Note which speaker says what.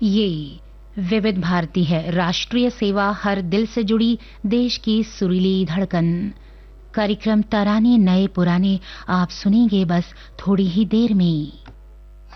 Speaker 1: ये विविध भारती है, राष्ट्रीय सेवा, हर दिल से जुड़ी देश की सुरीली धड़कन। कार्यक्रम तराने नए पुराने आप सुनेंगे बस थोड़ी ही देर में।